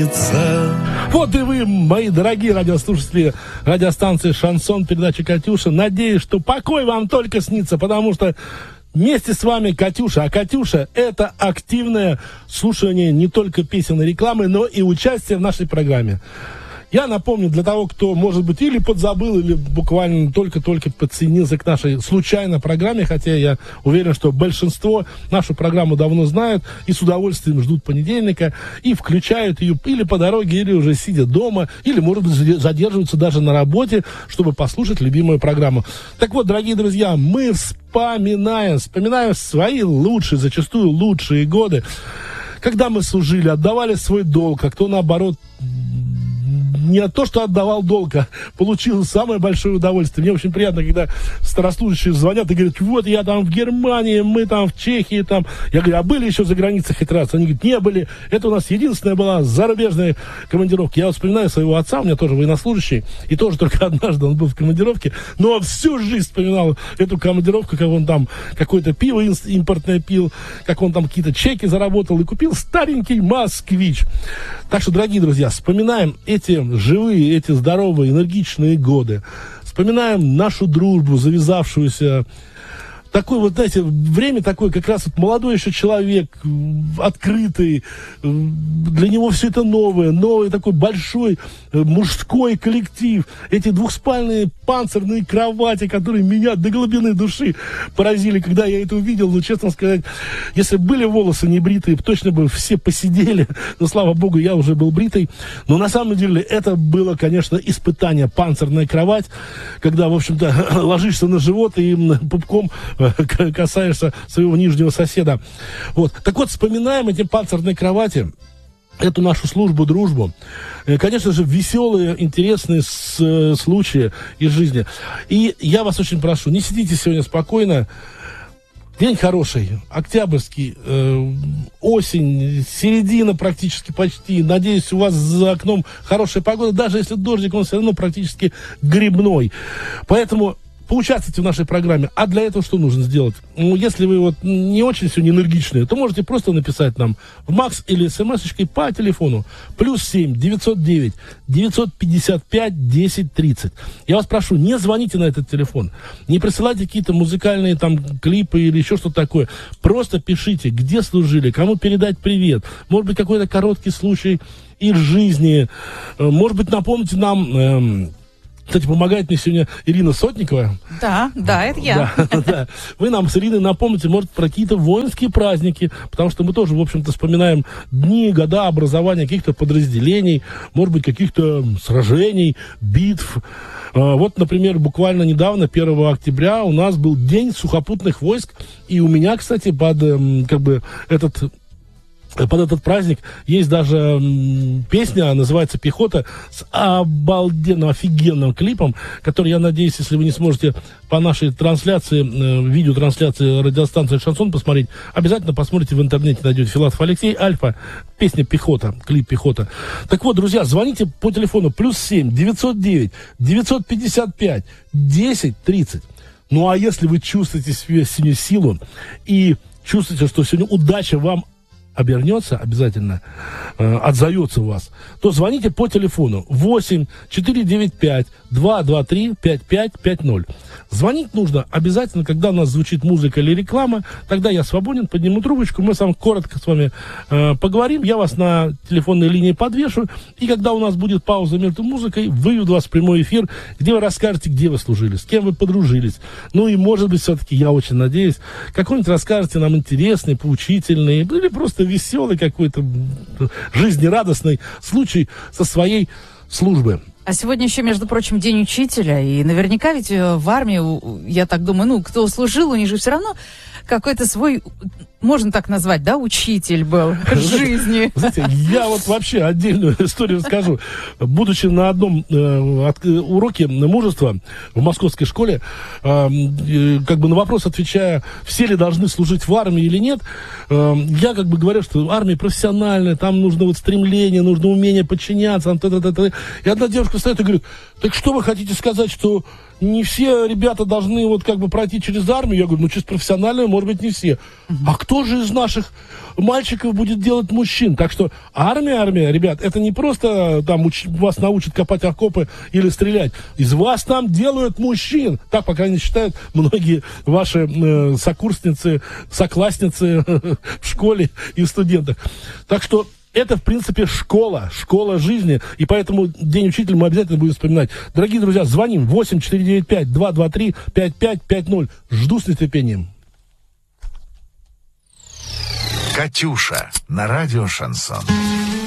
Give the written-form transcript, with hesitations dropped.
Вот и вы, мои дорогие радиослушатели радиостанции «Шансон», передачи «Катюша». Надеюсь, что покой вам только снится, потому что вместе с вами Катюша. А Катюша – это активное слушание не только песен и рекламы, но и участие в нашей программе. Я напомню, для того, кто, может быть, или подзабыл, или буквально только-только подсоединился к нашей случайной программе, хотя я уверен, что большинство нашу программу давно знают и с удовольствием ждут понедельника, и включают ее или по дороге, или уже сидя дома, или, может быть, задерживаются даже на работе, чтобы послушать любимую программу. Так вот, дорогие друзья, мы вспоминаем свои лучшие, зачастую лучшие годы, когда мы служили, отдавали свой долг, а кто, наоборот, не то, что отдавал долг, а получил самое большое удовольствие. Мне очень приятно, когда старослужащие звонят и говорят: вот я там в Германии, мы там в Чехии, там. Я говорю: а были еще за границей хоть раз? Они говорят: не были. Это у нас единственная была зарубежная командировка. Я вот вспоминаю своего отца, у меня тоже военнослужащий, и тоже только однажды он был в командировке, но всю жизнь вспоминал эту командировку, как он там какое-то пиво импортное пил, как он там какие-то чеки заработал и купил старенький «Москвич». Так что, дорогие друзья, вспоминаем эти живые, эти здоровые, энергичные годы. Вспоминаем нашу дружбу, завязавшуюся. Такое вот, знаете, время такое, как раз вот молодой еще человек, открытый, для него все это новый такой большой мужской коллектив. Эти двухспальные панцирные кровати, которые меня до глубины души поразили, когда я это увидел. Ну, честно сказать, если бы были волосы не бритые, точно бы все посидели. Но, слава богу, я уже был бритый. Но на самом деле это было, конечно, испытание. Панцирная кровать, когда, в общем-то, ложишься на живот и пупком касаешься своего нижнего соседа. Вот. Так вот, вспоминаем эти панцирные кровати, эту нашу службу, дружбу. Конечно же, веселые, интересные случаи из жизни. И я вас очень прошу, не сидите сегодня спокойно. День хороший, октябрьский, осень, середина практически почти. Надеюсь, у вас за окном хорошая погода. Даже если дождик, он все равно практически грибной. Поэтому поучаствуйте в нашей программе. А для этого что нужно сделать? Ну, если вы вот не очень сегодня энергичные, то можете просто написать нам в МАКС или смс-очкой по телефону +7 909 955 1030. Я вас прошу, не звоните на этот телефон, не присылайте какие-то музыкальные там клипы или еще что-то такое. Просто пишите, где служили, кому передать привет. Может быть, какой-то короткий случай из жизни. Может быть, напомните нам... Кстати, помогает мне сегодня Ирина Сотникова. Да, это я. Да. Вы нам с Ириной напомните, может, про какие-то воинские праздники, потому что мы тоже, в общем-то, вспоминаем дни, года образования каких-то подразделений, может быть, каких-то сражений, битв. Вот, например, буквально недавно, 1 октября, у нас был День сухопутных войск, и у меня, кстати, под этот праздник есть даже песня, называется «Пехота», с обалденным, офигенным клипом, который, я надеюсь, если вы не сможете по нашей трансляции, видеотрансляции радиостанции «Шансон» посмотреть, обязательно посмотрите в интернете, найдете Филатов Алексей, Альфа, песня «Пехота», клип «Пехота». Так вот, друзья, звоните по телефону +7 909 955 1030. Ну, а если вы чувствуете себе сегодня силу и чувствуете, что сегодня удача вам обернется обязательно, отзовется у вас, то звоните по телефону 8 495 223 5550. Звонить нужно обязательно, когда у нас звучит музыка или реклама. Тогда я свободен, подниму трубочку, мы сам коротко с вами поговорим, я вас на телефонной линии подвешу, и когда у нас будет пауза между музыкой, выведу вас в прямой эфир, где вы расскажете, где вы служили, с кем вы подружились. Ну и, может быть, все-таки, я очень надеюсь, какой-нибудь расскажете нам интересный, поучительный, или просто веселый какой-то жизнерадостный случай со своей службы. А сегодня еще, между прочим, День учителя, и наверняка ведь в армии, я так думаю, кто служил, у них же все равно какой-то свой, можно так назвать, да, учитель был жизни. Знаете, я вот вообще отдельную историю расскажу. Будучи на одном уроке мужества в московской школе, как бы на вопрос отвечая, все ли должны служить в армии или нет, я как бы говорю, что армия профессиональная, там нужно вот стремление, нужно умение подчиняться. И одна девушка встает и говорит: так что вы хотите сказать, что не все ребята должны вот как бы пройти через армию? Я говорю: ну, чисто профессионально, может быть, не все. А кто же из наших мальчиков будет делать мужчин? Так что армия, ребят, это не просто там вас научат копать окопы или стрелять. Из вас там делают мужчин. Так, по крайней мере, считают многие ваши сокурсницы, соклассницы в школе и студентах. Так что это, в принципе, школа жизни, и поэтому День учителя мы обязательно будем вспоминать. Дорогие друзья, звоним 8-495-223-5550. Жду с нетерпением. «Катюша» на радио «Шансон».